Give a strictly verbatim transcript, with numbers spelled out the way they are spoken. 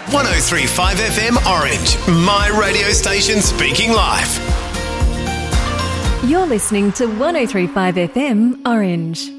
one oh three point five F M Orange, my radio station speaking life. You're listening to one oh three point five F M Orange.